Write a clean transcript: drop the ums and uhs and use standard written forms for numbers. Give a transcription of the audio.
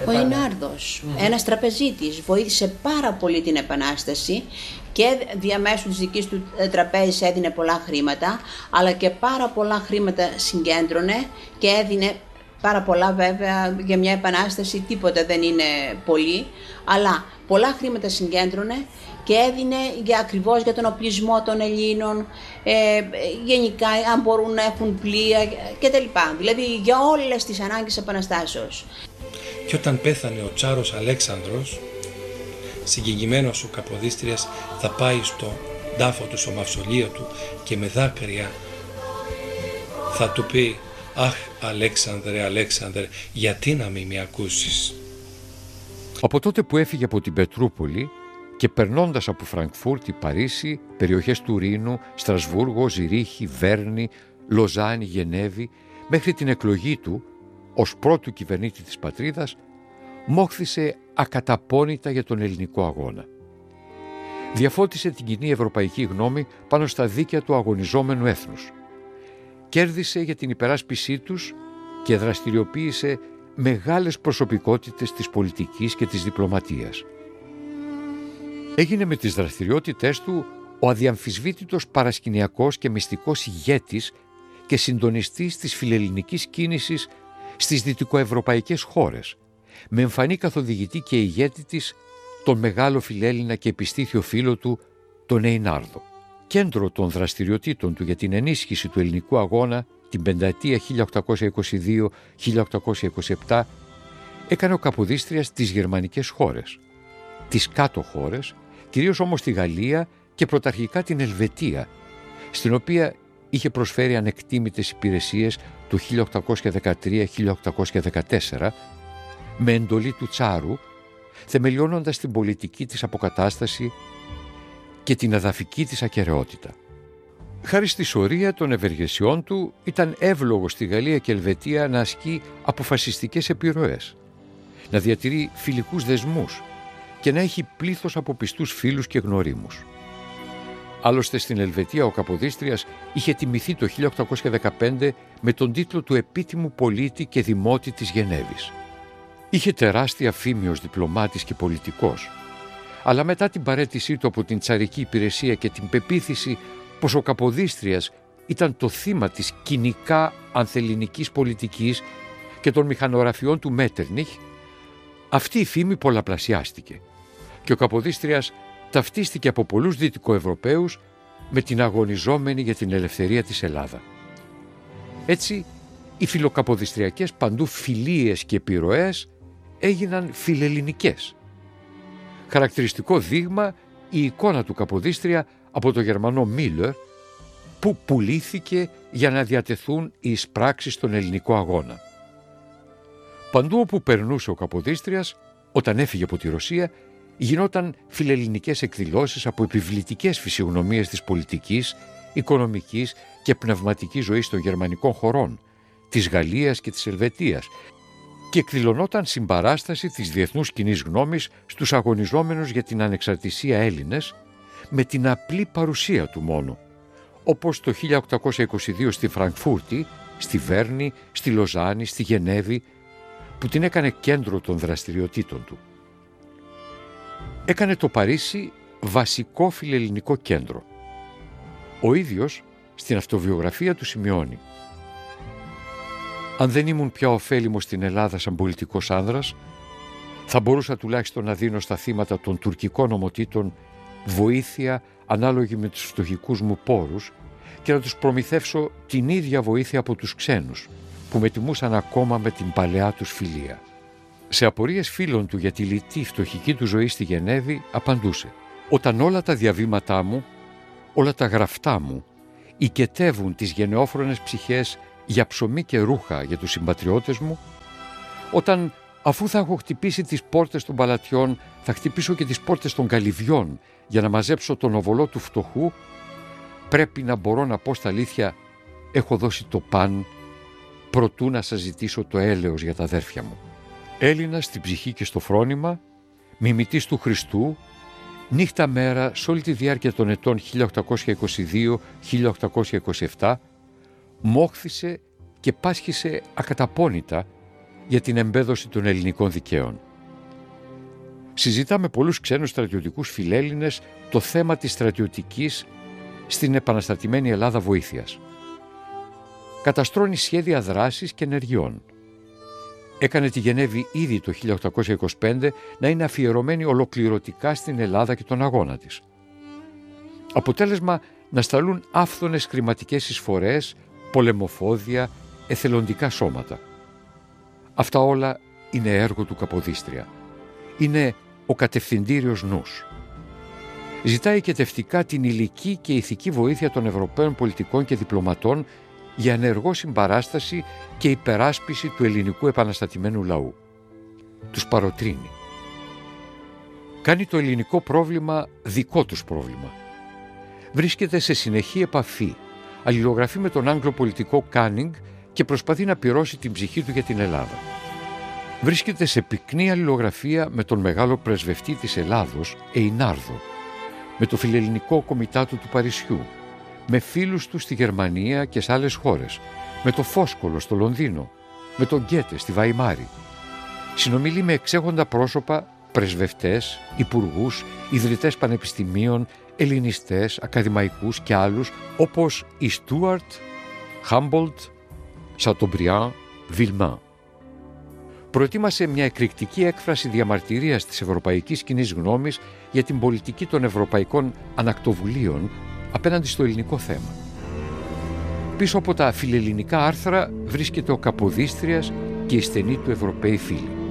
Ο Εινάρδος, ένας τραπεζίτης, βοήθησε πάρα πολύ την Επανάσταση και διαμέσου της δικής του τραπέζης έδινε πολλά χρήματα, αλλά και πάρα πολλά χρήματα συγκέντρωνε και έδινε πάρα πολλά, βέβαια, για μια Επανάσταση τίποτα δεν είναι πολύ, αλλά πολλά χρήματα συγκέντρωνε και έδινε ακριβώς για τον οπλισμό των Ελλήνων, γενικά αν μπορούν να έχουν πλοία κτλ. Δηλαδή για όλες τις ανάγκες Επαναστάσεως. Και όταν πέθανε ο Τσάρος Αλέξανδρος, συγκεκριμένος ο Καποδίστριας θα πάει στο τάφο του, στο μαυσολείο του και με δάκρυα θα του πει «Αχ, Αλέξανδρε, Αλέξανδρε, γιατί να μην με ακούσεις». Από τότε που έφυγε από την Πετρούπολη και περνώντας από Φραγκφούρτη, Παρίσι, περιοχές του Ρήνου, Στρασβούργο, Ζηρίχη, Βέρνη, Λοζάνη, Γενέβη, μέχρι την εκλογή του ως πρώτου κυβερνήτη της πατρίδας, μόχθησε ακαταπώνητα για τον ελληνικό αγώνα. Διαφώτισε την κοινή ευρωπαϊκή γνώμη πάνω στα δίκαια του αγωνιζόμενου έθνους. Κέρδισε για την υπεράσπισή τους και δραστηριοποίησε μεγάλες προσωπικότητες της πολιτικής και της διπλωματίας. Έγινε με τις δραστηριότητές του ο αδιαμφισβήτητος παρασκηνιακός και μυστικός ηγέτης και συντονιστής της φιλελληνικής κίνησης στις δυτικοευρωπαϊκές χώρες, με εμφανή καθοδηγητή και ηγέτη της τον μεγάλο φιλέλληνα και επιστήθιο φίλο του, τον Εινάρδο. Κέντρο των δραστηριοτήτων του για την ενίσχυση του ελληνικού αγώνα την πενταετία 1822-1827 έκανε ο Καποδίστριας τις γερμανικές χώρες, τις κάτω χώρες, κυρίως όμως τη Γαλλία και πρωταρχικά την Ελβετία, στην οποία είχε προσφέρει ανεκτήμητες υπηρεσίες το 1813-1814 με εντολή του Τσάρου, θεμελιώνοντας την πολιτική της αποκατάσταση και την εδαφική της ακεραιότητα. Χάρη στη σωρία των ευεργεσιών του ήταν εύλογο στη Γαλλία και Ελβετία να ασκεί αποφασιστικές επιρροές, να διατηρεί φιλικούς δεσμούς και να έχει πλήθος από πιστούς φίλους και γνωρίμους. Άλλωστε στην Ελβετία ο Καποδίστριας είχε τιμηθεί το 1815 με τον τίτλο του επίτιμου πολίτη και δημότη της Γενέβης. Είχε τεράστια φήμη ως διπλωμάτης και πολιτικός, αλλά μετά την παραίτησή του από την τσαρική υπηρεσία και την πεποίθηση πως ο Καποδίστριας ήταν το θύμα της κοινικά ανθελληνικής πολιτικής και των μηχανογραφιών του Μέττερνιχ, αυτή η φήμη πολλαπλασιάστηκε και ο Καποδίστριας ταυτίστηκε από πολλούς Δυτικοευρωπαίους με την αγωνιζόμενη για την ελευθερία της Ελλάδα. Έτσι, οι φιλοκαποδιστριακές παντού φιλίες και επιρροές έγιναν φιλελληνικές. Χαρακτηριστικό δείγμα η εικόνα του Καποδίστρια από το Γερμανό Μίλλερ, που πουλήθηκε για να διατεθούν οι εισπράξεις στον ελληνικό αγώνα. Παντού όπου περνούσε ο Καποδίστριας, όταν έφυγε από τη Ρωσία, γινόταν φιλελληνικές εκδηλώσεις από επιβλητικές φυσιογνωμίες της πολιτικής, οικονομικής και πνευματικής ζωής των γερμανικών χωρών, της Γαλλίας και της Ελβετίας, και εκδηλωνόταν συμπαράσταση της διεθνούς κοινής γνώμης στους αγωνιζόμενους για την ανεξαρτησία Έλληνες, με την απλή παρουσία του μόνο, όπως το 1822 στη Φραγκφούρτη, στη Βέρνη, στη Λοζάνη, στη Γενέβη, που την έκανε κέντρο των δραστηριοτήτων του. Έκανε το Παρίσι βασικό φιλελληνικό κέντρο. Ο ίδιος στην αυτοβιογραφία του σημειώνει: «Αν δεν ήμουν πια ωφέλιμος στην Ελλάδα σαν πολιτικός άνδρας, θα μπορούσα τουλάχιστον να δίνω στα θύματα των τουρκικών ομοτήτων βοήθεια ανάλογη με τους φτωχικούς μου πόρους και να τους προμηθεύσω την ίδια βοήθεια από τους ξένους, που με τιμούσαν ακόμα με την παλαιά τους φιλία». Σε απορίες φίλων του για τη λιτή φτωχική του ζωή στη Γενέβη απαντούσε: «Όταν όλα τα διαβήματά μου, όλα τα γραφτά μου οικετεύουν τις γενναιόφρονες ψυχές για ψωμί και ρούχα για τους συμπατριώτες μου, όταν αφού θα έχω χτυπήσει τις πόρτες των παλατιών, θα χτυπήσω και τις πόρτες των καλυβιών για να μαζέψω τον οβολό του φτωχού, πρέπει να μπορώ να πω στα αλήθεια, έχω δώσει το παν προτού να σας ζητήσω το έλεος για τα αδέρφια μου». Έλληνας στην ψυχή και στο φρόνημα, μιμητής του Χριστού, νύχτα μέρα σε όλη τη διάρκεια των ετών 1822-1827, μόχθησε και πάσχισε ακαταπώνητα για την εμπέδωση των ελληνικών δικαίων. Συζητά με πολλούς ξένους στρατιωτικούς φιλέλληνες το θέμα της στρατιωτικής στην επαναστατημένη Ελλάδα βοήθειας. Καταστρώνει σχέδια δράσης και ενεργειών. Έκανε τη Γενέβη ήδη το 1825 να είναι αφιερωμένη ολοκληρωτικά στην Ελλάδα και τον αγώνα της. Αποτέλεσμα να σταλούν άφθονες χρηματικές εισφορές, πολεμοφόδια, εθελοντικά σώματα. Αυτά όλα είναι έργο του Καποδίστρια. Είναι ο κατευθυντήριος νους. Ζητάει εκετευτικά την υλική και ηθική βοήθεια των Ευρωπαίων πολιτικών και διπλωματών για ενεργό συμπαράσταση και υπεράσπιση του ελληνικού επαναστατημένου λαού. Τους παροτρύνει. Κάνει το ελληνικό πρόβλημα δικό τους πρόβλημα. Βρίσκεται σε συνεχή επαφή, αλληλογραφεί με τον Άγγλο πολιτικό Κάνινγκ και προσπαθεί να πυρώσει την ψυχή του για την Ελλάδα. Βρίσκεται σε πυκνή αλληλογραφία με τον μεγάλο πρεσβευτή της Ελλάδος, Εϊνάρδο, με το φιλελληνικό κομιτάτο του Παρισιού, με φίλους του στη Γερμανία και σε άλλες χώρες, με το Φόσκολο στο Λονδίνο, με τον Γκέτε στη Βαϊμάρη. Συνομιλεί με εξέχοντα πρόσωπα, πρεσβευτές, υπουργούς, ιδρυτές πανεπιστημίων, ελληνιστές, ακαδημαϊκούς και άλλους, όπως η Στούαρτ, Χάμπολτ, Σατομπριάν, Βιλμάν. Προετοίμασε μια εκρηκτική έκφραση διαμαρτυρίας της ευρωπαϊκής κοινής γνώμης για την πολιτική των ευρωπαϊκών ανακτοβουλίων απέναντι στο ελληνικό θέμα. Πίσω από τα φιλελληνικά άρθρα βρίσκεται ο Καποδίστριας και οι στενοί του Ευρωπαίοι φίλοι.